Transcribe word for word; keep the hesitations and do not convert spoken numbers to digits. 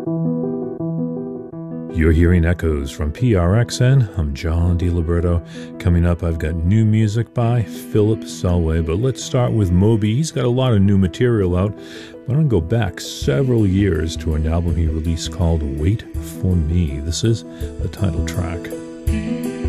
You're hearing echoes from P R X N. I'm John DiLiberto. Coming up, I've got new music by Philip Selway, but let's start with Moby. He's got a lot of new material out. But I'm going to go back several years to an album he released called Wait For Me. This is the title track.